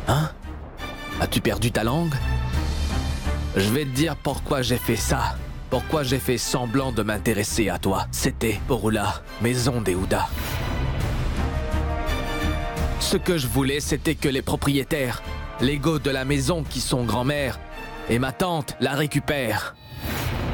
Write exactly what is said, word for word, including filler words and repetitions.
Hein? As-tu perdu ta langue? Je vais te dire pourquoi j'ai fait ça. Pourquoi j'ai fait semblant de m'intéresser à toi. C'était Porula, maison des Houda. Ce que je voulais, c'était que les propriétaires, l'ego de la maison qui sont grand-mère, et ma tante la récupèrent.